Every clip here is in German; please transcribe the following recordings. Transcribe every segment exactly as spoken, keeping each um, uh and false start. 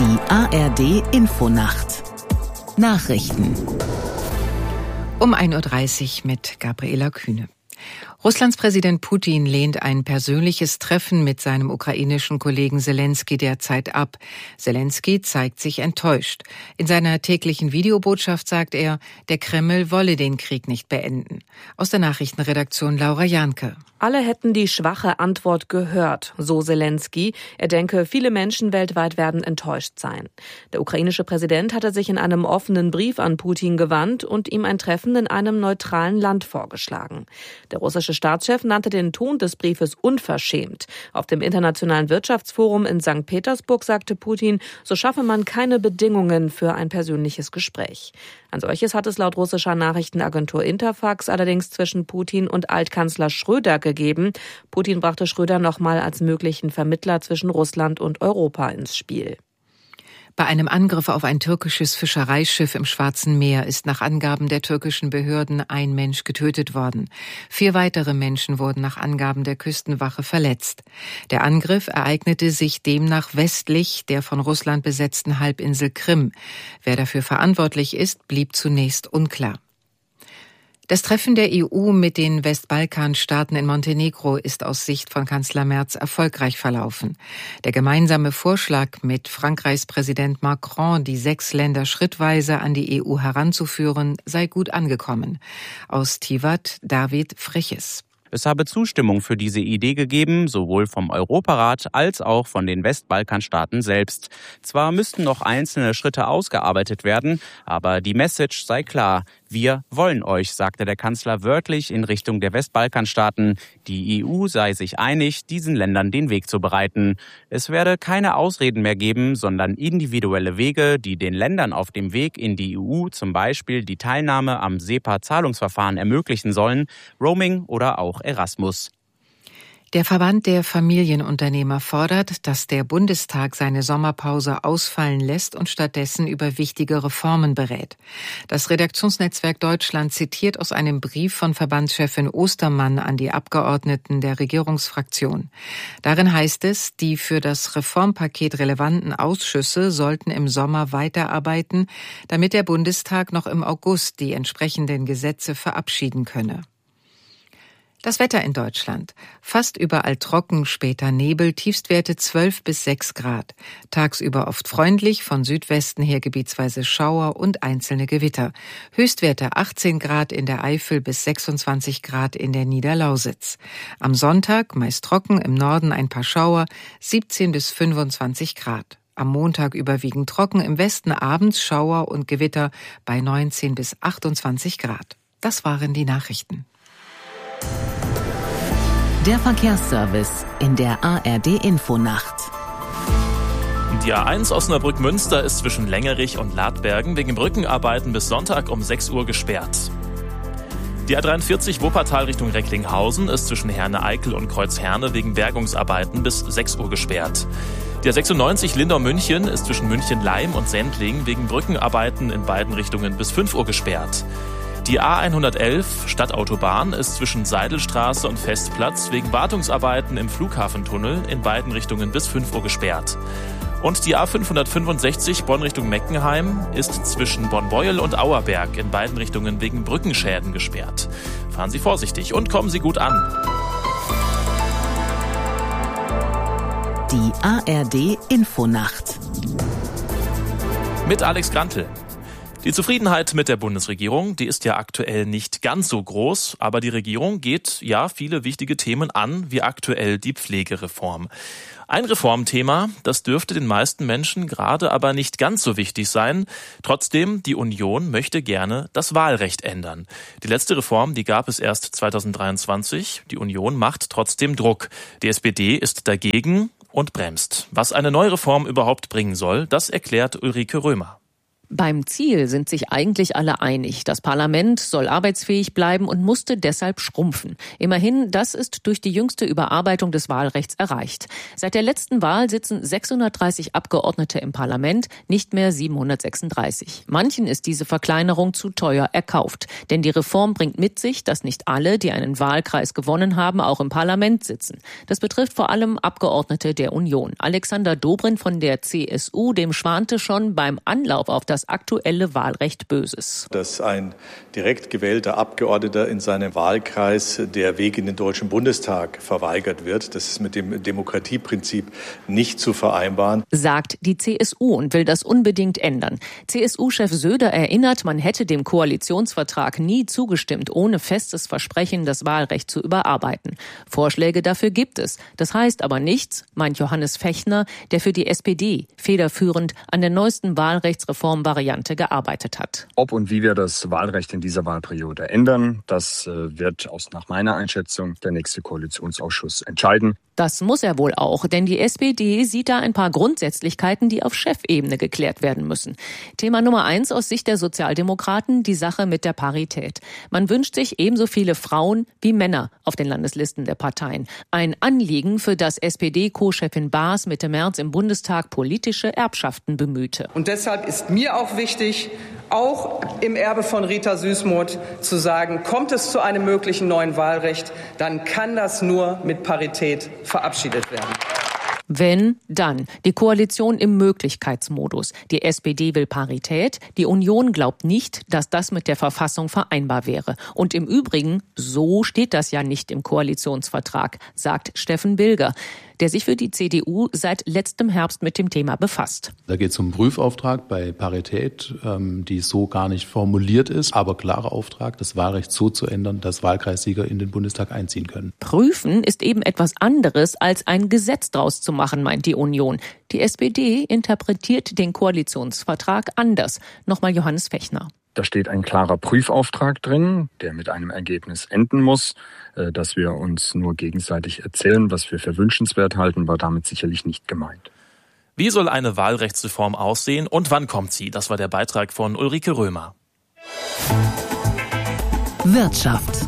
Die A R D-Infonacht. Nachrichten. Um ein Uhr dreißig mit Gabriela Kühne. Russlands Präsident Putin lehnt ein persönliches Treffen mit seinem ukrainischen Kollegen Selenskyj derzeit ab. Selenskyj zeigt sich enttäuscht. In seiner täglichen Videobotschaft sagt er, der Kreml wolle den Krieg nicht beenden. Aus der Nachrichtenredaktion Laura Janke. Alle hätten die schwache Antwort gehört, so Selenskyj. Er denke, viele Menschen weltweit werden enttäuscht sein. Der ukrainische Präsident hatte sich in einem offenen Brief an Putin gewandt und ihm ein Treffen in einem neutralen Land vorgeschlagen. Der russische Staatschef nannte den Ton des Briefes unverschämt. Auf dem Internationalen Wirtschaftsforum in Sankt Petersburg sagte Putin, so schaffe man keine Bedingungen für ein persönliches Gespräch. Ein solches hat es laut russischer Nachrichtenagentur Interfax allerdings zwischen Putin und Altkanzler Schröder gegeben. Putin brachte Schröder nochmal als möglichen Vermittler zwischen Russland und Europa ins Spiel. Bei einem Angriff auf ein türkisches Fischereischiff im Schwarzen Meer ist nach Angaben der türkischen Behörden ein Mensch getötet worden. Vier weitere Menschen wurden nach Angaben der Küstenwache verletzt. Der Angriff ereignete sich demnach westlich der von Russland besetzten Halbinsel Krim. Wer dafür verantwortlich ist, blieb zunächst unklar. Das Treffen der E U mit den Westbalkanstaaten in Montenegro ist aus Sicht von Kanzler Merz erfolgreich verlaufen. Der gemeinsame Vorschlag mit Frankreichs Präsident Macron, die sechs Länder schrittweise an die E U heranzuführen, sei gut angekommen. Aus Tivat David Freches. Es habe Zustimmung für diese Idee gegeben, sowohl vom Europarat als auch von den Westbalkanstaaten selbst. Zwar müssten noch einzelne Schritte ausgearbeitet werden, aber die Message sei klar. Wir wollen euch, sagte der Kanzler wörtlich in Richtung der Westbalkanstaaten. Die E U sei sich einig, diesen Ländern den Weg zu bereiten. Es werde keine Ausreden mehr geben, sondern individuelle Wege, die den Ländern auf dem Weg in die E U zum Beispiel die Teilnahme am SEPA-Zahlungsverfahren ermöglichen sollen, Roaming oder auch Erasmus. Der Verband der Familienunternehmer fordert, dass der Bundestag seine Sommerpause ausfallen lässt und stattdessen über wichtige Reformen berät. Das Redaktionsnetzwerk Deutschland zitiert aus einem Brief von Verbandschefin Ostermann an die Abgeordneten der Regierungsfraktion. Darin heißt es, die für das Reformpaket relevanten Ausschüsse sollten im Sommer weiterarbeiten, damit der Bundestag noch im August die entsprechenden Gesetze verabschieden könne. Das Wetter in Deutschland. Fast überall trocken, später Nebel, Tiefstwerte zwölf bis sechs Grad. Tagsüber oft freundlich, von Südwesten her gebietsweise Schauer und einzelne Gewitter. Höchstwerte achtzehn Grad in der Eifel bis sechsundzwanzig Grad in der Niederlausitz. Am Sonntag meist trocken, im Norden ein paar Schauer, siebzehn bis fünfundzwanzig Grad. Am Montag überwiegend trocken, im Westen abends Schauer und Gewitter bei neunzehn bis achtundzwanzig Grad. Das waren die Nachrichten. Der Verkehrsservice in der A R D-Infonacht. Die A eins Osnabrück-Münster ist zwischen Längerich und Ladbergen wegen Brückenarbeiten bis Sonntag um sechs Uhr gesperrt. Die A dreiundvierzig Wuppertal Richtung Recklinghausen ist zwischen Herne-Eickel und Kreuzherne wegen Bergungsarbeiten bis sechs Uhr gesperrt. Die A sechsundneunzig Lindau-München ist zwischen München-Leim und Sendling wegen Brückenarbeiten in beiden Richtungen bis fünf Uhr gesperrt. Die A hundertelf Stadtautobahn ist zwischen Seidelstraße und Festplatz wegen Wartungsarbeiten im Flughafentunnel in beiden Richtungen bis fünf Uhr gesperrt. Und die A fünfhundertfünfundsechzig Bonn Richtung Meckenheim ist zwischen Bonn-Beuel und Auerberg in beiden Richtungen wegen Brückenschäden gesperrt. Fahren Sie vorsichtig und kommen Sie gut an. Die A R D-Infonacht. Mit Alex Grantl. Die Zufriedenheit mit der Bundesregierung, die ist ja aktuell nicht ganz so groß, aber die Regierung geht ja viele wichtige Themen an, wie aktuell die Pflegereform. Ein Reformthema, das dürfte den meisten Menschen gerade aber nicht ganz so wichtig sein. Trotzdem, die Union möchte gerne das Wahlrecht ändern. Die letzte Reform, die gab es erst zweitausenddreiundzwanzig. Die Union macht trotzdem Druck. Die S P D ist dagegen und bremst. Was eine neue Reform überhaupt bringen soll, das erklärt Ulrike Römer. Beim Ziel sind sich eigentlich alle einig. Das Parlament soll arbeitsfähig bleiben und musste deshalb schrumpfen. Immerhin, das ist durch die jüngste Überarbeitung des Wahlrechts erreicht. Seit der letzten Wahl sitzen sechshundertdreißig Abgeordnete im Parlament, nicht mehr siebenhundertsechsunddreißig. Manchen ist diese Verkleinerung zu teuer erkauft. Denn die Reform bringt mit sich, dass nicht alle, die einen Wahlkreis gewonnen haben, auch im Parlament sitzen. Das betrifft vor allem Abgeordnete der Union. Alexander Dobrindt von der C S U, dem schwante schon beim Anlauf auf das aktuelle Wahlrecht Böses. Dass ein direkt gewählter Abgeordneter in seinem Wahlkreis der Weg in den Deutschen Bundestag verweigert wird, das ist mit dem Demokratieprinzip nicht zu vereinbaren, sagt die C S U und will das unbedingt ändern. C S U-Chef Söder erinnert, man hätte dem Koalitionsvertrag nie zugestimmt, ohne festes Versprechen, das Wahlrecht zu überarbeiten. Vorschläge dafür gibt es. Das heißt aber nichts, meint Johannes Fechner, der für die S P D federführend an der neuesten Wahlrechtsreformvariante gearbeitet hat. Ob und wie wir das Wahlrecht in dieser Wahlperiode ändern, das äh, wird aus nach meiner Einschätzung der nächste Koalitionsausschuss entscheiden. Das muss er wohl auch, denn die S P D sieht da ein paar Grundsätzlichkeiten, die auf Chefebene geklärt werden müssen. Thema Nummer eins aus Sicht der Sozialdemokraten, die Sache mit der Parität. Man wünscht sich ebenso viele Frauen wie Männer auf den Landeslisten der Parteien. Ein Anliegen, für das S P D-Co-Chefin Baas Mitte März im Bundestag politische Erbschaften bemühte. Und deshalb ist mir auch wichtig, auch im Erbe von Rita Süssmuth zu sagen, kommt es zu einem möglichen neuen Wahlrecht, dann kann das nur mit Parität verabschiedet werden. Wenn, dann. Die Koalition im Möglichkeitsmodus. Die S P D will Parität. Die Union glaubt nicht, dass das mit der Verfassung vereinbar wäre. Und im Übrigen, so steht das ja nicht im Koalitionsvertrag, sagt Steffen Bilger, der sich für die C D U seit letztem Herbst mit dem Thema befasst. Da geht es um einen Prüfauftrag bei Parität, ähm, die so gar nicht formuliert ist, aber klarer Auftrag, das Wahlrecht so zu ändern, dass Wahlkreissieger in den Bundestag einziehen können. Prüfen ist eben etwas anderes, als ein Gesetz draus zu machen, meint die Union. Die S P D interpretiert den Koalitionsvertrag anders. Nochmal Johannes Fechner. Da steht ein klarer Prüfauftrag drin, der mit einem Ergebnis enden muss. Dass wir uns nur gegenseitig erzählen, was wir für wünschenswert halten, war damit sicherlich nicht gemeint. Wie soll eine Wahlrechtsreform aussehen und wann kommt sie? Das war der Beitrag von Ulrike Römer. Wirtschaft.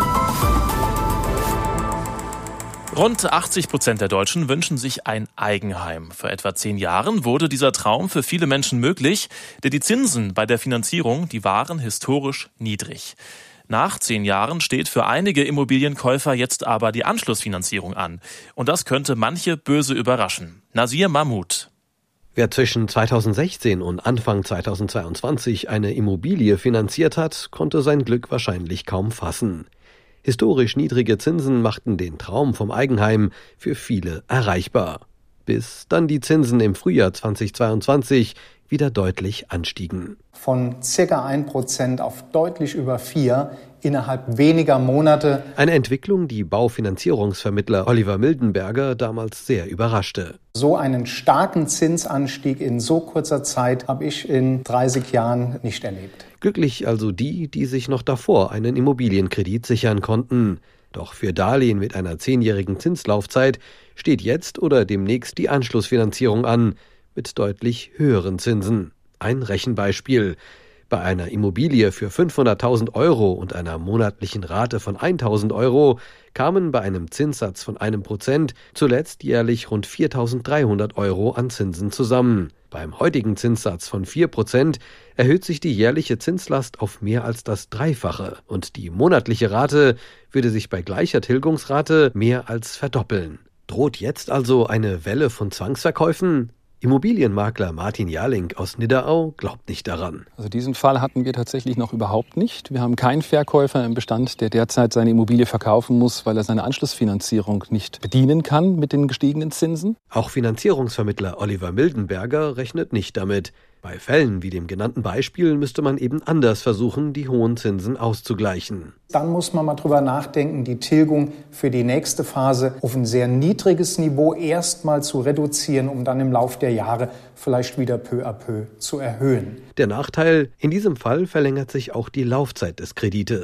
Rund achtzig Prozent der Deutschen wünschen sich ein Eigenheim. Vor etwa zehn Jahren wurde dieser Traum für viele Menschen möglich, denn die Zinsen bei der Finanzierung, die waren historisch niedrig. Nach zehn Jahren steht für einige Immobilienkäufer jetzt aber die Anschlussfinanzierung an. Und das könnte manche böse überraschen. Nasir Mahmoud. Wer zwischen zweitausendsechzehn und Anfang zweitausendzweiundzwanzig eine Immobilie finanziert hat, konnte sein Glück wahrscheinlich kaum fassen. Historisch niedrige Zinsen machten den Traum vom Eigenheim für viele erreichbar. Bis dann die Zinsen im Frühjahr zweitausendzweiundzwanzig wieder deutlich anstiegen. Von circa ein Prozent auf deutlich über vier innerhalb weniger Monate. Eine Entwicklung, die Baufinanzierungsvermittler Oliver Mildenberger damals sehr überraschte. So einen starken Zinsanstieg in so kurzer Zeit habe ich in dreißig Jahren nicht erlebt. Glücklich also die, die sich noch davor einen Immobilienkredit sichern konnten. Doch für Darlehen mit einer zehnjährigen Zinslaufzeit steht jetzt oder demnächst die Anschlussfinanzierung an, mit deutlich höheren Zinsen. Ein Rechenbeispiel. Bei einer Immobilie für fünfhunderttausend Euro und einer monatlichen Rate von tausend Euro kamen bei einem Zinssatz von einem Prozent zuletzt jährlich rund viertausenddreihundert Euro an Zinsen zusammen. Beim heutigen Zinssatz von vier Prozent erhöht sich die jährliche Zinslast auf mehr als das Dreifache und die monatliche Rate würde sich bei gleicher Tilgungsrate mehr als verdoppeln. Droht jetzt also eine Welle von Zwangsverkäufen? Immobilienmakler Martin Jarling aus Nidderau glaubt nicht daran. Also diesen Fall hatten wir tatsächlich noch überhaupt nicht. Wir haben keinen Verkäufer im Bestand, der derzeit seine Immobilie verkaufen muss, weil er seine Anschlussfinanzierung nicht bedienen kann mit den gestiegenen Zinsen. Auch Finanzierungsvermittler Oliver Mildenberger rechnet nicht damit. Bei Fällen wie dem genannten Beispiel müsste man eben anders versuchen, die hohen Zinsen auszugleichen. Dann muss man mal drüber nachdenken, die Tilgung für die nächste Phase auf ein sehr niedriges Niveau erstmal zu reduzieren, um dann im Lauf der Jahre vielleicht wieder peu à peu zu erhöhen. Der Nachteil, in diesem Fall verlängert sich auch die Laufzeit des Kredites.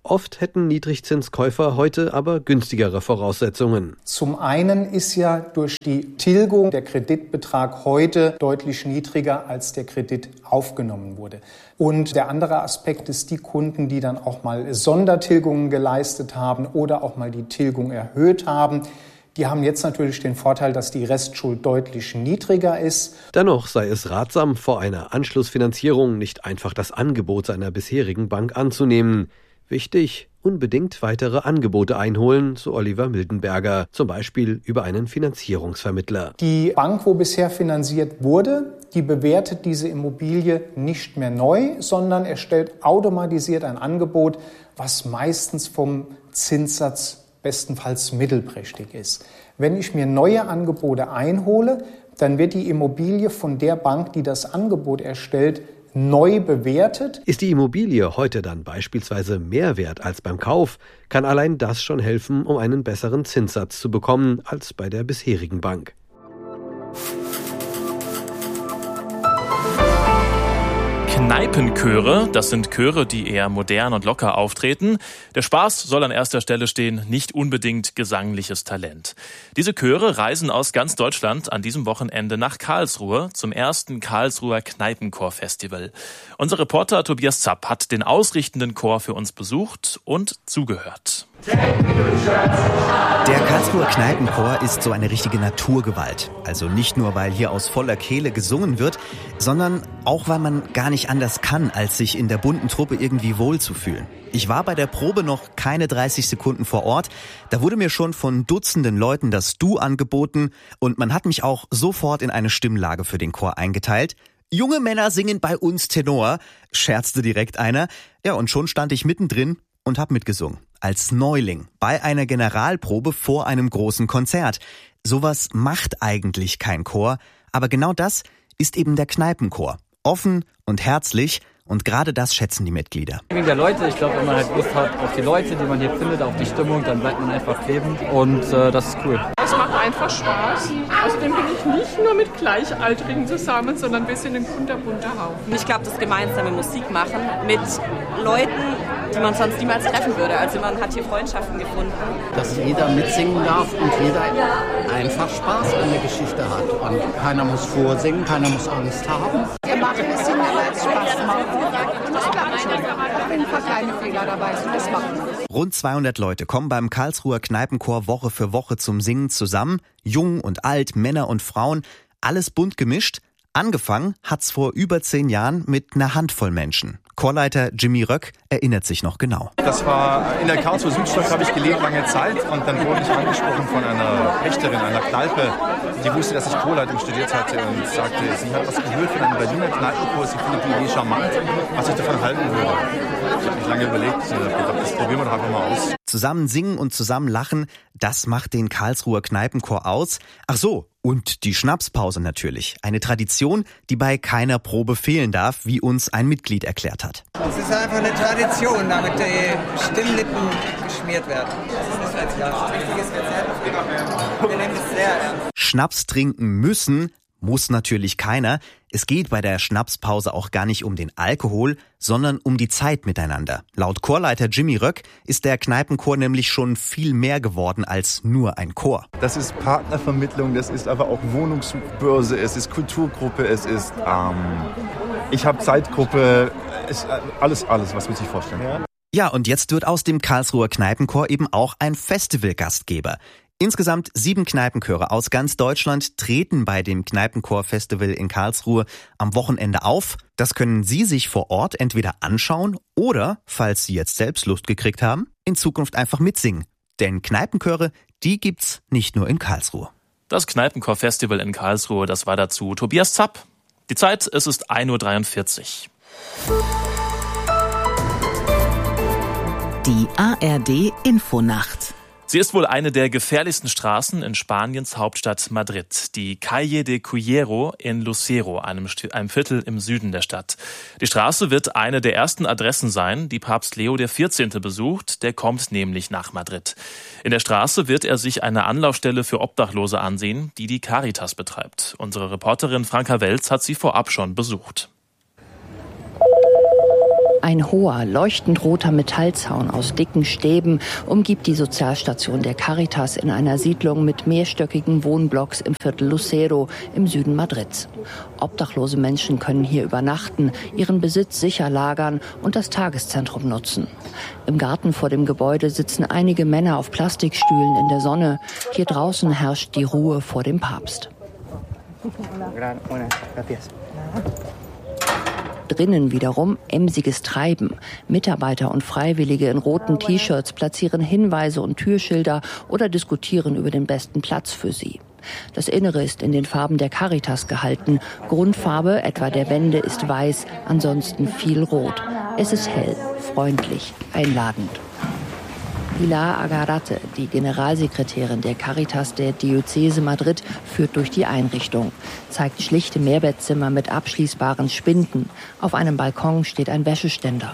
Oft hätten Niedrigzinskäufer heute aber günstigere Voraussetzungen. Zum einen ist ja durch die Tilgung der Kreditbetrag heute deutlich niedriger, als der Kredit aufgenommen wurde. Und der andere Aspekt ist die Kunden, die dann auch mal Sondertilgungen geleistet haben oder auch mal die Tilgung erhöht haben. Die haben jetzt natürlich den Vorteil, dass die Restschuld deutlich niedriger ist. Dennoch sei es ratsam, vor einer Anschlussfinanzierung nicht einfach das Angebot seiner bisherigen Bank anzunehmen. Wichtig, unbedingt weitere Angebote einholen, so Oliver Mildenberger, zum Beispiel über einen Finanzierungsvermittler. Die Bank, wo bisher finanziert wurde, die bewertet diese Immobilie nicht mehr neu, sondern erstellt automatisiert ein Angebot, was meistens vom Zinssatz bestenfalls mittelprächtig ist. Wenn ich mir neue Angebote einhole, dann wird die Immobilie von der Bank, die das Angebot erstellt, neu bewertet. Ist die Immobilie heute dann beispielsweise mehr wert als beim Kauf, kann allein das schon helfen, um einen besseren Zinssatz zu bekommen als bei der bisherigen Bank. Kneipenchöre, das sind Chöre, die eher modern und locker auftreten. Der Spaß soll an erster Stelle stehen, nicht unbedingt gesangliches Talent. Diese Chöre reisen aus ganz Deutschland an diesem Wochenende nach Karlsruhe zum ersten Karlsruher Kneipenchor-Festival. Unser Reporter Tobias Zapp hat den ausrichtenden Chor für uns besucht und zugehört. Der Karlsruher Kneipenchor ist so eine richtige Naturgewalt. Also nicht nur, weil hier aus voller Kehle gesungen wird, sondern auch, weil man gar nicht anders kann, als sich in der bunten Truppe irgendwie wohlzufühlen. Ich war bei der Probe noch keine dreißig Sekunden vor Ort. Da wurde mir schon von Dutzenden Leuten das Du angeboten und man hat mich auch sofort in eine Stimmlage für den Chor eingeteilt. Junge Männer singen bei uns Tenor, scherzte direkt einer. Ja, und schon stand ich mittendrin und hab mitgesungen. Als Neuling bei einer Generalprobe vor einem großen Konzert. Sowas macht eigentlich kein Chor, aber genau das ist eben der Kneipenchor. Offen und herzlich und gerade das schätzen die Mitglieder. Wegen der Leute, ich glaube, wenn man halt Lust hat auf die Leute, die man hier findet, auf die Stimmung, dann bleibt man einfach kleben und äh, das ist cool. Es macht einfach Spaß. Außerdem bin ich nicht nur mit Gleichaltrigen zusammen, sondern wir sind ein kunterbunter Haufen. Ich glaube, das gemeinsame Musik machen mit Leuten, die man sonst niemals treffen würde. Also man hat hier Freundschaften gefunden. Dass jeder mitsingen darf und jeder einfach Spaß an der Geschichte hat. Und keiner muss vorsingen, keiner muss Angst haben. Wir machen es singen, weil es Spaß macht. Und das klappt schon. Auf jeden Fall kleine Fehler dabei sind, das machen wir. Rund zweihundert Leute kommen beim Karlsruher Kneipenchor Woche für Woche zum Singen zusammen. Jung und alt, Männer und Frauen, alles bunt gemischt. Angefangen hat's vor über zehn Jahren mit einer Handvoll Menschen. Chorleiter Jimmy Röck erinnert sich noch genau. Das war in der Karlsruher Südstadt, habe ich gelebt lange Zeit und dann wurde ich angesprochen von einer Pächterin, einer Kneipe, die wusste, dass ich Chorleitung studiert hatte und sagte, sie hat was gehört von einem Berliner Kneipenchor, sie findet die Idee charmant, was ich davon halten würde. Ich habe nicht lange überlegt, ich habe gedacht, das probieren wir doch einfach mal aus. Zusammen singen und zusammen lachen, das macht den Karlsruher Kneipenchor aus. Ach so, und die Schnapspause natürlich. Eine Tradition, die bei keiner Probe fehlen darf, wie uns ein Mitglied erklärt hat. Es ist einfach eine Tradition, damit die Stimmlippen geschmiert werden. Das ist ein wichtiges Rezept. Wir nehmen es sehr ernst. Schnaps trinken müssen muss natürlich keiner. Es geht bei der Schnapspause auch gar nicht um den Alkohol, sondern um die Zeit miteinander. Laut Chorleiter Jimmy Röck ist der Kneipenchor nämlich schon viel mehr geworden als nur ein Chor. Das ist Partnervermittlung, das ist aber auch Wohnungssuchbörse, es ist Kulturgruppe, es ist ähm, ich habe Zeitgruppe, es, alles, alles, was man sich vorstellen kann. Ja, und jetzt wird aus dem Karlsruher Kneipenchor eben auch ein Festivalgastgeber. Insgesamt sieben Kneipenchöre aus ganz Deutschland treten bei dem Kneipenchor-Festival in Karlsruhe am Wochenende auf. Das können Sie sich vor Ort entweder anschauen oder, falls Sie jetzt selbst Lust gekriegt haben, in Zukunft einfach mitsingen. Denn Kneipenchöre, die gibt's nicht nur in Karlsruhe. Das Kneipenchor-Festival in Karlsruhe, das war dazu Tobias Zapp. Die Zeit, es ist ein Uhr dreiundvierzig. Die A R D-Infonacht. Sie ist wohl eine der gefährlichsten Straßen in Spaniens Hauptstadt Madrid, die Calle de Cuyero in Lucero, einem, einem Viertel im Süden der Stadt. Die Straße wird eine der ersten Adressen sein, die Papst Leo der vierzehnte besucht, der kommt nämlich nach Madrid. In der Straße wird er sich eine Anlaufstelle für Obdachlose ansehen, die die Caritas betreibt. Unsere Reporterin Franka Welz hat sie vorab schon besucht. Ein hoher, leuchtend roter Metallzaun aus dicken Stäben umgibt die Sozialstation der Caritas in einer Siedlung mit mehrstöckigen Wohnblocks im Viertel Lucero im Süden Madrids. Obdachlose Menschen können hier übernachten, ihren Besitz sicher lagern und das Tageszentrum nutzen. Im Garten vor dem Gebäude sitzen einige Männer auf Plastikstühlen in der Sonne. Hier draußen herrscht die Ruhe vor dem Papst. Drinnen wiederum emsiges Treiben. Mitarbeiter und Freiwillige in roten T-Shirts platzieren Hinweise und Türschilder oder diskutieren über den besten Platz für sie. Das Innere ist in den Farben der Caritas gehalten. Grundfarbe etwa der Wände ist weiß, ansonsten viel rot. Es ist hell, freundlich, einladend. Pilar Agarate, die Generalsekretärin der Caritas der Diözese Madrid, führt durch die Einrichtung, zeigt schlichte Mehrbettzimmer mit abschließbaren Spinden. Auf einem Balkon steht ein Wäscheständer.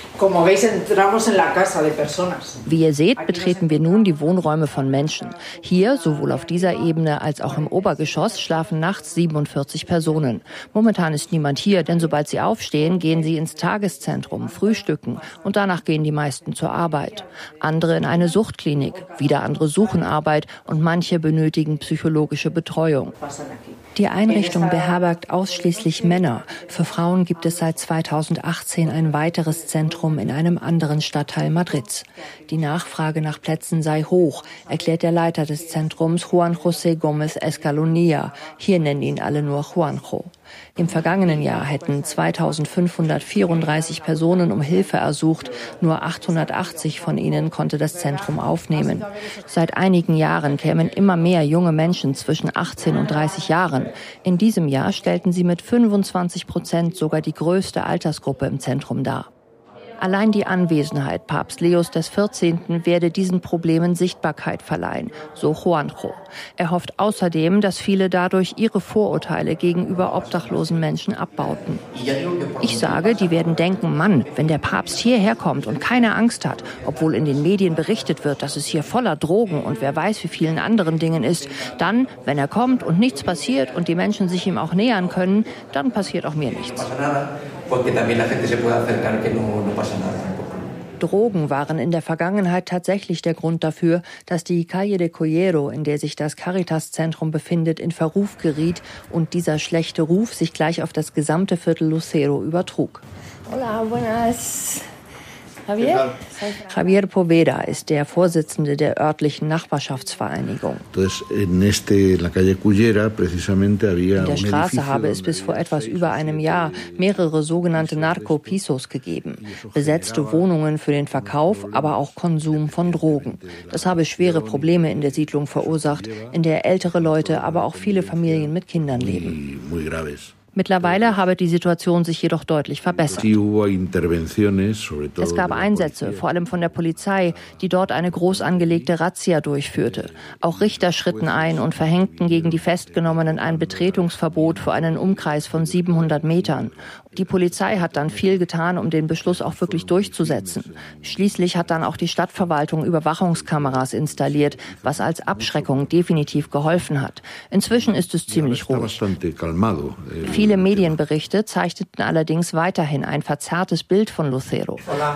Wie ihr seht, betreten wir nun die Wohnräume von Menschen. Hier, sowohl auf dieser Ebene als auch im Obergeschoss, schlafen nachts siebenundvierzig Personen. Momentan ist niemand hier, denn sobald sie aufstehen, gehen sie ins Tageszentrum, frühstücken und danach gehen die meisten zur Arbeit. Andere in eine Suchtklinik, wieder andere suchen Arbeit und manche benötigen psychologische Betreuung. Die Einrichtung beherbergt ausschließlich Männer. Für Frauen gibt es seit zweitausendachtzehn ein weiteres Zentrum in einem anderen Stadtteil Madrids. Die Nachfrage nach Plätzen sei hoch, erklärt der Leiter des Zentrums Juan José Gómez Escalonilla. Hier nennen ihn alle nur Juanjo. Im vergangenen Jahr hätten zweitausendfünfhundertvierunddreißig Personen um Hilfe ersucht. Nur achthundertachtzig von ihnen konnte das Zentrum aufnehmen. Seit einigen Jahren kämen immer mehr junge Menschen zwischen achtzehn und dreißig Jahren. In diesem Jahr stellten sie mit fünfundzwanzig Prozent sogar die größte Altersgruppe im Zentrum dar. Allein die Anwesenheit Papst Leos des vierzehnten werde diesen Problemen Sichtbarkeit verleihen, so Juanjo. Er hofft außerdem, dass viele dadurch ihre Vorurteile gegenüber obdachlosen Menschen abbauten. Ich sage, die werden denken, Mann, wenn der Papst hierher kommt und keine Angst hat, obwohl in den Medien berichtet wird, dass es hier voller Drogen und wer weiß wie vielen anderen Dingen ist, dann, wenn er kommt und nichts passiert und die Menschen sich ihm auch nähern können, dann passiert auch mir nichts. Drogen waren in der Vergangenheit tatsächlich der Grund dafür, dass die Calle de Collero, in der sich das Caritas-Zentrum befindet, in Verruf geriet und dieser schlechte Ruf sich gleich auf das gesamte Viertel Lucero übertrug. Hola, buenas. Javier? Javier Poveda ist der Vorsitzende der örtlichen Nachbarschaftsvereinigung. In der Straße habe es bis vor etwas über einem Jahr mehrere sogenannte Narcopisos gegeben. Besetzte Wohnungen für den Verkauf, aber auch Konsum von Drogen. Das habe schwere Probleme in der Siedlung verursacht, in der ältere Leute, aber auch viele Familien mit Kindern leben. Mittlerweile habe die Situation sich jedoch deutlich verbessert. Es gab Einsätze, vor allem von der Polizei, die dort eine groß angelegte Razzia durchführte. Auch Richter schritten ein und verhängten gegen die Festgenommenen ein Betretungsverbot für einen Umkreis von siebenhundert Metern. Die Polizei hat dann viel getan, um den Beschluss auch wirklich durchzusetzen. Schließlich hat dann auch die Stadtverwaltung Überwachungskameras installiert, was als Abschreckung definitiv geholfen hat. Inzwischen ist es ziemlich ruhig. Viele Medienberichte zeichneten allerdings weiterhin ein verzerrtes Bild von Lucero.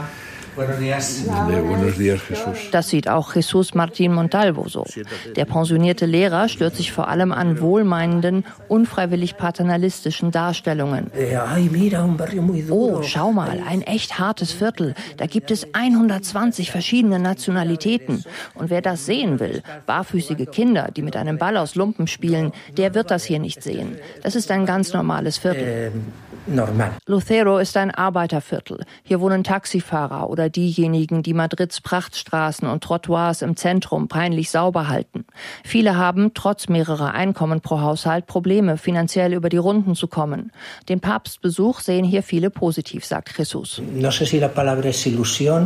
Das sieht auch Jesus Martín Montalvo so. Der pensionierte Lehrer stört sich vor allem an wohlmeinenden, unfreiwillig paternalistischen Darstellungen. Oh, schau mal, ein echt hartes Viertel. Da gibt es hundertzwanzig verschiedene Nationalitäten. Und wer das sehen will, barfüßige Kinder, die mit einem Ball aus Lumpen spielen, der wird das hier nicht sehen. Das ist ein ganz normales Viertel. Normal. Lucero ist ein Arbeiterviertel. Hier wohnen Taxifahrer oder diejenigen, die Madrids Prachtstraßen und Trottoirs im Zentrum peinlich sauber halten. Viele haben, trotz mehrerer Einkommen pro Haushalt, Probleme, finanziell über die Runden zu kommen. Den Papstbesuch sehen hier viele positiv, sagt Jesus. No sé si la palabra es ilusión.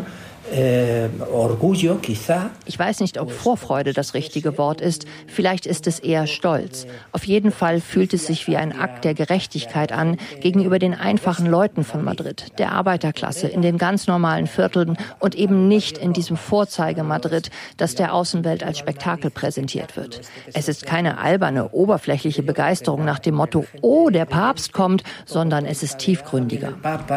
Ich weiß nicht, ob Vorfreude das richtige Wort ist. Vielleicht ist es eher Stolz. Auf jeden Fall fühlt es sich wie ein Akt der Gerechtigkeit an gegenüber den einfachen Leuten von Madrid, der Arbeiterklasse, in den ganz normalen Vierteln und eben nicht in diesem Vorzeige-Madrid, das der Außenwelt als Spektakel präsentiert wird. Es ist keine alberne, oberflächliche Begeisterung nach dem Motto, oh, der Papst kommt, sondern es ist tiefgründiger.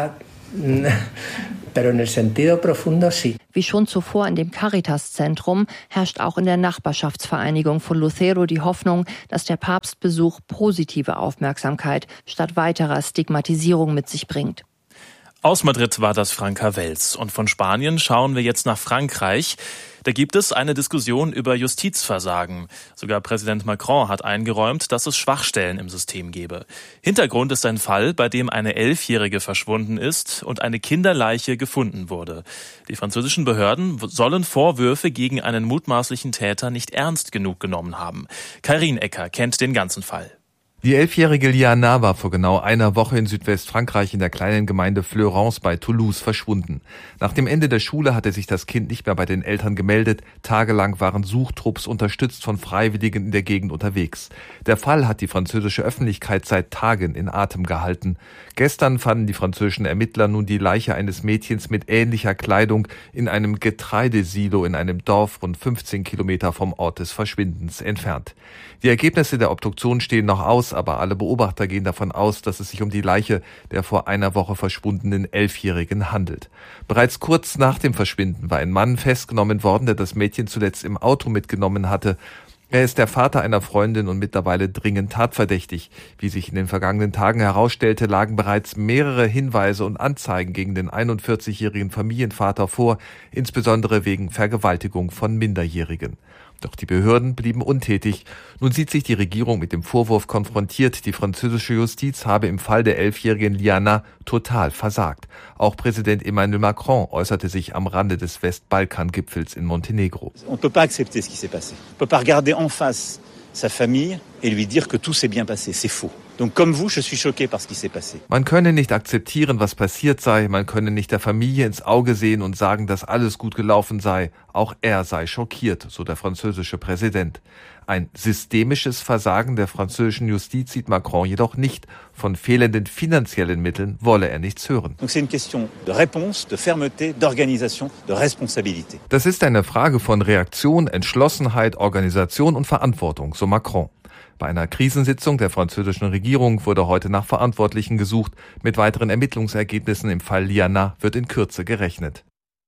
Wie schon zuvor in dem Caritas-Zentrum herrscht auch in der Nachbarschaftsvereinigung von Lutero die Hoffnung, dass der Papstbesuch positive Aufmerksamkeit statt weiterer Stigmatisierung mit sich bringt. Aus Madrid war das Franka Wels. Und von Spanien schauen wir jetzt nach Frankreich. Da gibt es eine Diskussion über Justizversagen. Sogar Präsident Macron hat eingeräumt, dass es Schwachstellen im System gebe. Hintergrund ist ein Fall, bei dem eine Elfjährige verschwunden ist und eine Kinderleiche gefunden wurde. Die französischen Behörden sollen Vorwürfe gegen einen mutmaßlichen Täter nicht ernst genug genommen haben. Karin Ecker kennt den ganzen Fall. Die elfjährige Liana war vor genau einer Woche in Südwestfrankreich in der kleinen Gemeinde Fleurance bei Toulouse verschwunden. Nach dem Ende der Schule hatte sich das Kind nicht mehr bei den Eltern gemeldet. Tagelang waren Suchtrupps unterstützt von Freiwilligen in der Gegend unterwegs. Der Fall hat die französische Öffentlichkeit seit Tagen in Atem gehalten. Gestern fanden die französischen Ermittler nun die Leiche eines Mädchens mit ähnlicher Kleidung in einem Getreidesilo in einem Dorf rund fünfzehn Kilometer vom Ort des Verschwindens entfernt. Die Ergebnisse der Obduktion stehen noch aus, aber alle Beobachter gehen davon aus, dass es sich um die Leiche der vor einer Woche verschwundenen Elfjährigen handelt. Bereits kurz nach dem Verschwinden war ein Mann festgenommen worden, der das Mädchen zuletzt im Auto mitgenommen hatte. Er ist der Vater einer Freundin und mittlerweile dringend tatverdächtig. Wie sich in den vergangenen Tagen herausstellte, lagen bereits mehrere Hinweise und Anzeigen gegen den einundvierzigjährigen Familienvater vor, insbesondere wegen Vergewaltigung von Minderjährigen. Doch die Behörden blieben untätig. Nun sieht sich die Regierung mit dem Vorwurf konfrontiert, die französische Justiz habe im Fall der elfjährigen Liana total versagt. Auch Präsident Emmanuel Macron äußerte sich am Rande des Westbalkan-Gipfels in Montenegro. On ne peut pas accepter ce qui s'est passé. On ne peut pas regarder en face sa famille et lui dire que tout s'est bien passé. C'est faux. Donc comme vous, je suis choqué par ce qui s'est passé. Man könne nicht akzeptieren, was passiert sei. Man könne nicht der Familie ins Auge sehen und sagen, dass alles gut gelaufen sei. Auch er sei schockiert, so der französische Präsident. Ein systemisches Versagen der französischen Justiz sieht Macron jedoch nicht. Von fehlenden finanziellen Mitteln wolle er nichts hören. Donc c'est une question de réponse, de fermeté, d'organisation, de responsabilité. Das ist eine Frage von Reaktion, Entschlossenheit, Organisation und Verantwortung, so Macron. Bei einer Krisensitzung der französischen Regierung wurde heute nach Verantwortlichen gesucht. Mit weiteren Ermittlungsergebnissen im Fall Liana wird in Kürze gerechnet.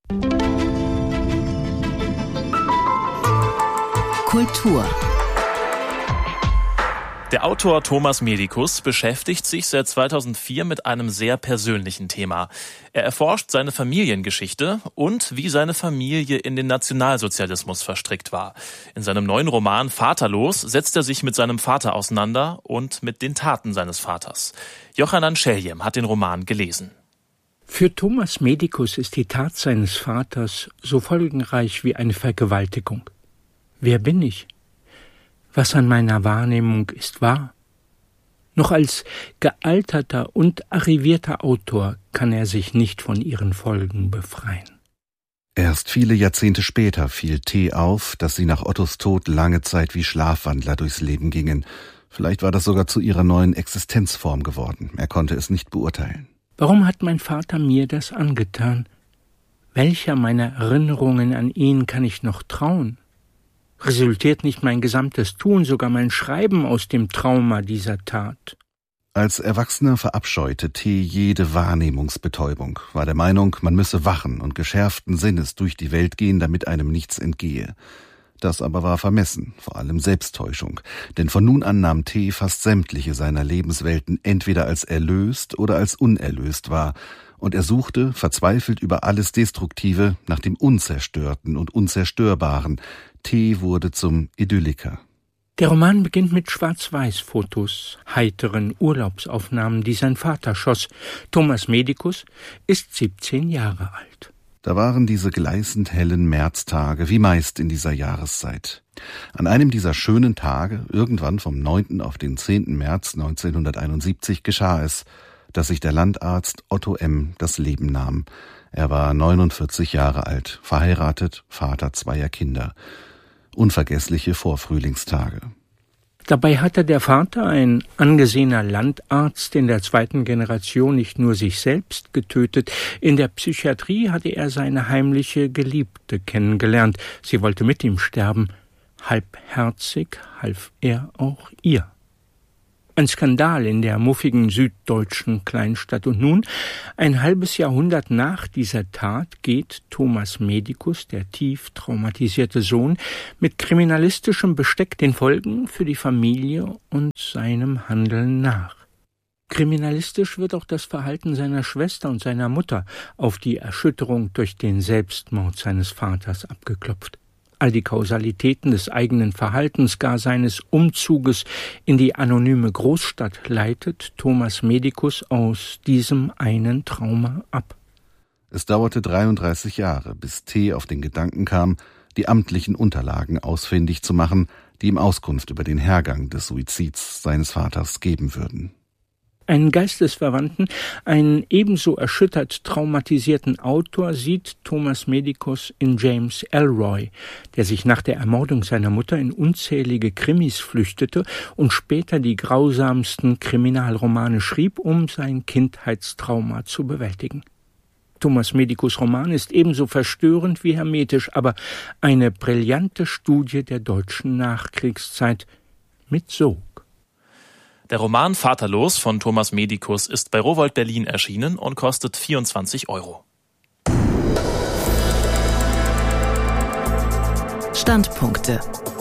Kultur. Der Autor Thomas Medikus beschäftigt sich seit zweitausendvier mit einem sehr persönlichen Thema. Er erforscht seine Familiengeschichte und wie seine Familie in den Nationalsozialismus verstrickt war. In seinem neuen Roman Vaterlos setzt er sich mit seinem Vater auseinander und mit den Taten seines Vaters. Johanan Scheljem hat den Roman gelesen. Für Thomas Medikus ist die Tat seines Vaters so folgenreich wie eine Vergewaltigung. Wer bin ich? Was an meiner Wahrnehmung ist wahr? Noch als gealterter und arrivierter Autor kann er sich nicht von ihren Folgen befreien. Erst viele Jahrzehnte später fiel T. auf, dass sie nach Ottos Tod lange Zeit wie Schlafwandler durchs Leben gingen. Vielleicht war das sogar zu ihrer neuen Existenzform geworden. Er konnte es nicht beurteilen. Warum hat mein Vater mir das angetan? Welcher meiner Erinnerungen an ihn kann ich noch trauen? Resultiert nicht mein gesamtes Tun, sogar mein Schreiben aus dem Trauma dieser Tat? Als Erwachsener verabscheute T. jede Wahrnehmungsbetäubung, war der Meinung, man müsse wachen und geschärften Sinnes durch die Welt gehen, damit einem nichts entgehe. Das aber war vermessen, vor allem Selbsttäuschung, denn von nun an nahm T. fast sämtliche seiner Lebenswelten entweder als erlöst oder als unerlöst wahr, und er suchte, verzweifelt über alles Destruktive, nach dem Unzerstörten und Unzerstörbaren. T. wurde zum Idylliker. Der Roman beginnt mit Schwarz-Weiß-Fotos, heiteren Urlaubsaufnahmen, die sein Vater schoss. Thomas Medikus ist siebzehn Jahre alt. Da waren diese gleißend hellen Märztage, wie meist in dieser Jahreszeit. An einem dieser schönen Tage, irgendwann vom neunten auf den zehnten März neunzehnhunderteinundsiebzig, geschah es, dass sich der Landarzt Otto M. das Leben nahm. Er war neunundvierzig Jahre alt, verheiratet, Vater zweier Kinder. Unvergessliche Vorfrühlingstage. Dabei hatte der Vater, ein angesehener Landarzt in der zweiten Generation, nicht nur sich selbst getötet. In der Psychiatrie hatte er seine heimliche Geliebte kennengelernt. Sie wollte mit ihm sterben. Halbherzig half er auch ihr. Ein Skandal in der muffigen süddeutschen Kleinstadt. Und nun, ein halbes Jahrhundert nach dieser Tat, geht Thomas Medikus, der tief traumatisierte Sohn, mit kriminalistischem Besteck den Folgen für die Familie und seinem Handeln nach. Kriminalistisch wird auch das Verhalten seiner Schwester und seiner Mutter auf die Erschütterung durch den Selbstmord seines Vaters abgeklopft. All die Kausalitäten des eigenen Verhaltens, gar seines Umzuges in die anonyme Großstadt leitet Thomas Medikus aus diesem einen Trauma ab. Es dauerte dreiunddreißig Jahre, bis T. auf den Gedanken kam, die amtlichen Unterlagen ausfindig zu machen, die ihm Auskunft über den Hergang des Suizids seines Vaters geben würden. Einen Geistesverwandten, einen ebenso erschüttert traumatisierten Autor sieht Thomas Medikus in James Ellroy, der sich nach der Ermordung seiner Mutter in unzählige Krimis flüchtete und später die grausamsten Kriminalromane schrieb, um sein Kindheitstrauma zu bewältigen. Thomas Medikus' Roman ist ebenso verstörend wie hermetisch, aber eine brillante Studie der deutschen Nachkriegszeit mit Sog. Der Roman Vaterlos von Thomas Medikus ist bei Rowohlt Berlin erschienen und kostet vierundzwanzig Euro. Standpunkte.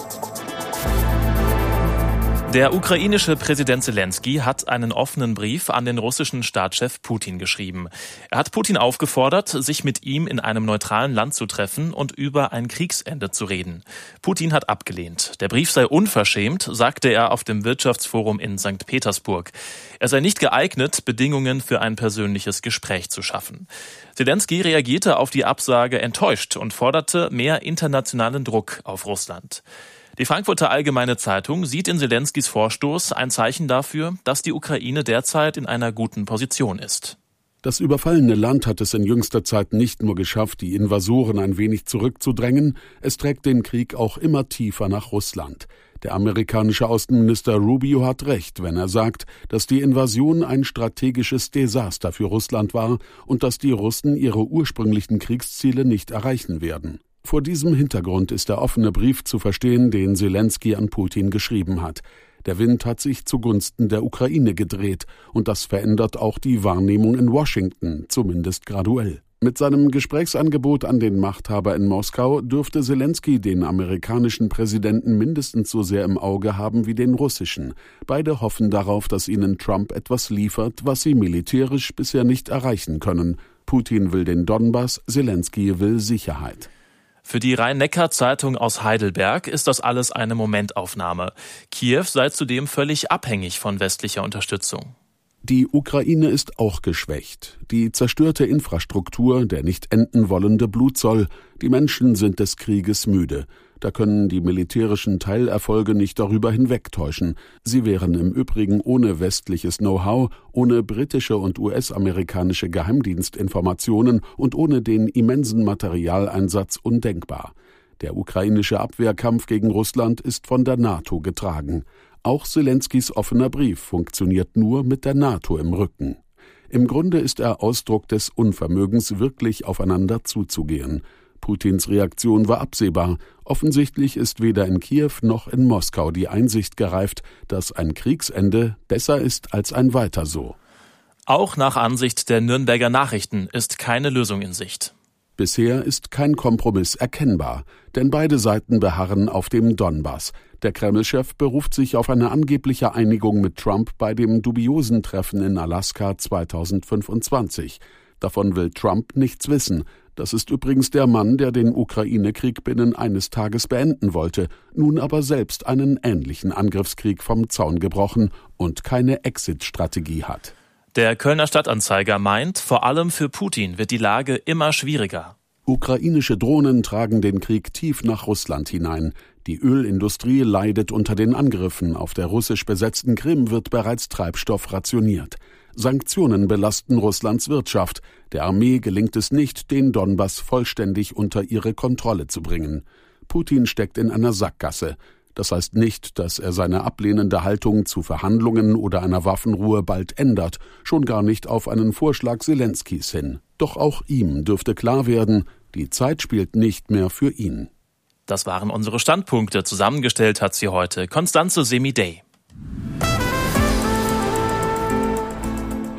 Der ukrainische Präsident Selenskyj hat einen offenen Brief an den russischen Staatschef Putin geschrieben. Er hat Putin aufgefordert, sich mit ihm in einem neutralen Land zu treffen und über ein Kriegsende zu reden. Putin hat abgelehnt. Der Brief sei unverschämt, sagte er auf dem Wirtschaftsforum in Sankt Petersburg. Er sei nicht geeignet, Bedingungen für ein persönliches Gespräch zu schaffen. Selenskyj reagierte auf die Absage enttäuscht und forderte mehr internationalen Druck auf Russland. Die Frankfurter Allgemeine Zeitung sieht in Selenskys Vorstoß ein Zeichen dafür, dass die Ukraine derzeit in einer guten Position ist. Das überfallene Land hat es in jüngster Zeit nicht nur geschafft, die Invasoren ein wenig zurückzudrängen, es trägt den Krieg auch immer tiefer nach Russland. Der amerikanische Außenminister Rubio hat recht, wenn er sagt, dass die Invasion ein strategisches Desaster für Russland war und dass die Russen ihre ursprünglichen Kriegsziele nicht erreichen werden. Vor diesem Hintergrund ist der offene Brief zu verstehen, den Selenskyj an Putin geschrieben hat. Der Wind hat sich zugunsten der Ukraine gedreht, und das verändert auch die Wahrnehmung in Washington, zumindest graduell. Mit seinem Gesprächsangebot an den Machthaber in Moskau dürfte Selenskyj den amerikanischen Präsidenten mindestens so sehr im Auge haben wie den russischen. Beide hoffen darauf, dass ihnen Trump etwas liefert, was sie militärisch bisher nicht erreichen können. Putin will den Donbass, Selenskyj will Sicherheit. Für die Rhein-Neckar-Zeitung aus Heidelberg ist das alles eine Momentaufnahme. Kiew sei zudem völlig abhängig von westlicher Unterstützung. Die Ukraine ist auch geschwächt. Die zerstörte Infrastruktur, der nicht enden wollende Blutzoll, die Menschen sind des Krieges müde. Da können die militärischen Teilerfolge nicht darüber hinwegtäuschen. Sie wären im Übrigen ohne westliches Know-how, ohne britische und U S-amerikanische Geheimdienstinformationen und ohne den immensen Materialeinsatz undenkbar. Der ukrainische Abwehrkampf gegen Russland ist von der NATO getragen. Auch Selenskys offener Brief funktioniert nur mit der NATO im Rücken. Im Grunde ist er Ausdruck des Unvermögens, wirklich aufeinander zuzugehen. Putins Reaktion war absehbar. Offensichtlich ist weder in Kiew noch in Moskau die Einsicht gereift, dass ein Kriegsende besser ist als ein Weiter so. Auch nach Ansicht der Nürnberger Nachrichten ist keine Lösung in Sicht. Bisher ist kein Kompromiss erkennbar, denn beide Seiten beharren auf dem Donbass. Der Kreml-Chef beruft sich auf eine angebliche Einigung mit Trump bei dem dubiosen Treffen in Alaska zweitausendfünfundzwanzig. Davon will Trump nichts wissen. Das ist übrigens der Mann, der den Ukraine-Krieg binnen eines Tages beenden wollte, nun aber selbst einen ähnlichen Angriffskrieg vom Zaun gebrochen und keine Exit-Strategie hat. Der Kölner Stadtanzeiger meint, vor allem für Putin wird die Lage immer schwieriger. Ukrainische Drohnen tragen den Krieg tief nach Russland hinein. Die Ölindustrie leidet unter den Angriffen. Auf der russisch besetzten Krim wird bereits Treibstoff rationiert. Sanktionen belasten Russlands Wirtschaft. Der Armee gelingt es nicht, den Donbass vollständig unter ihre Kontrolle zu bringen. Putin steckt in einer Sackgasse. Das heißt nicht, dass er seine ablehnende Haltung zu Verhandlungen oder einer Waffenruhe bald ändert, schon gar nicht auf einen Vorschlag Selenskys hin. Doch auch ihm dürfte klar werden, die Zeit spielt nicht mehr für ihn. Das waren unsere Standpunkte. Zusammengestellt hat sie heute Constanze Semi-Day.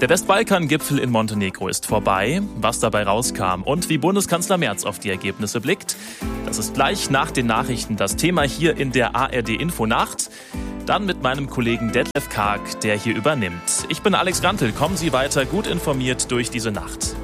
Der Westbalkan-Gipfel in Montenegro ist vorbei. Was dabei rauskam und wie Bundeskanzler Merz auf die Ergebnisse blickt, das ist gleich nach den Nachrichten das Thema hier in der A R D-Infonacht. Dann mit meinem Kollegen Detlef Karg, der hier übernimmt. Ich bin Alex Rantel. Kommen Sie weiter gut informiert durch diese Nacht.